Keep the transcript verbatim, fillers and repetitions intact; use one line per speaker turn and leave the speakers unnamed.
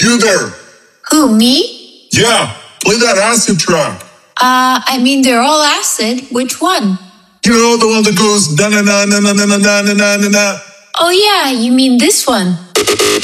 You there?
Who, me?
Yeah, play that acid track.
Uh, I mean, they're all acid. Which one?
You know, the one that goes da na na na na na na na na na na.
Oh yeah, you mean this one.